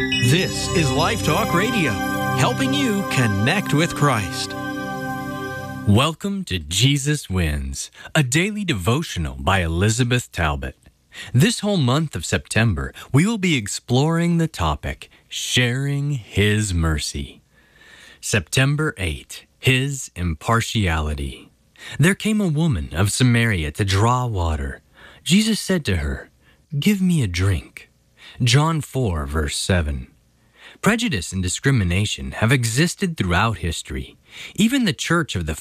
This is Life Talk Radio, helping you connect with Christ. Welcome to Jesus Wins, a daily devotional by Elizabeth Talbot. This whole month of September, we will be exploring the topic, Sharing His Mercy. September 8, His Impartiality. There came a woman of Samaria to draw water. Jesus said to her, "Give me a drink." John 4, verse 7. Prejudice and discrimination have existed throughout history. Even the Church of the